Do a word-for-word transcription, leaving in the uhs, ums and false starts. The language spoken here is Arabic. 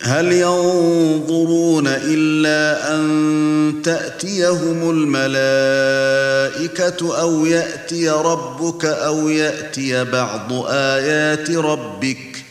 هل ينظرون إلا أن تأتيهم الملائكة أو يأتي ربك أو يأتي بعض آيات ربك